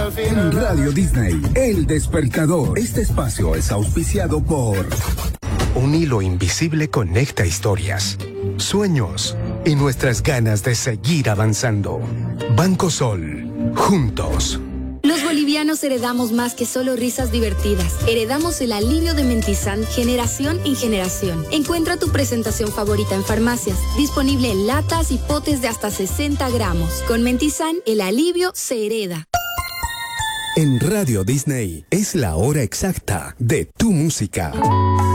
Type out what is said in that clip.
En Radio Disney, El Despertador. Este espacio es auspiciado por... Un hilo invisible conecta historias, sueños y nuestras ganas de seguir avanzando. Banco Sol, juntos. Los bolivianos heredamos más que solo risas divertidas. Heredamos el alivio de Mentizan generación en generación. Encuentra tu presentación favorita en farmacias. Disponible en latas y potes de hasta 60 gramos. Con Mentizan, el alivio se hereda. En Radio Disney es la hora exacta de tu música.